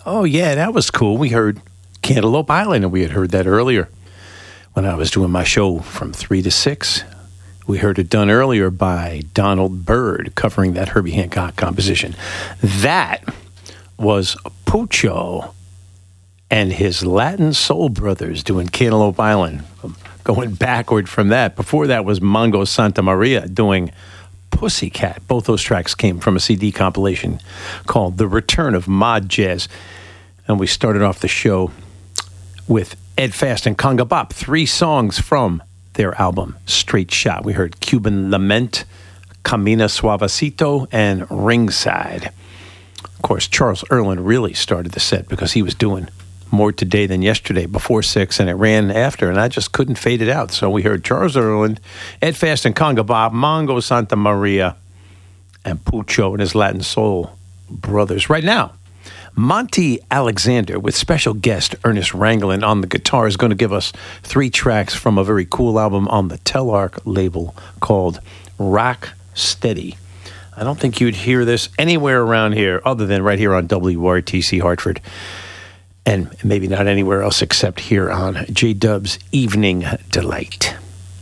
Oh, yeah, that was cool. We heard Cantaloupe Island, and we had heard that earlier when I was doing my show from 3 to 6. We heard it done earlier by Donald Byrd, covering that Herbie Hancock composition. That was Pucho and his Latin Soul Brothers doing Cantaloupe Island. Going backward from that, before that was Mongo Santa Maria doing Pussycat. Both those tracks came from a CD compilation called The Return of Mod Jazz. And we started off the show with Ed Fast and Conga Bop, 3 songs from their album Straight Shot. We heard Cuban Lament, Camina Suavecito, and Ringside. Of course, Charles Earland really started the set because he was doing More Today Than Yesterday before 6, and it ran after, and I just couldn't fade it out. So we heard Charles Earland, Ed Fast and Conga Bop, Mongo Santa Maria, and Pucho and his Latin Soul Brothers. Right now, Monty Alexander with special guest Ernest Ranglin on the guitar is going to give us 3 tracks from a very cool album on the Telarc label called Rock Steady. I don't think you'd hear this anywhere around here other than right here on WRTC Hartford. And maybe not anywhere else except here on J-Dub's Evening Delight.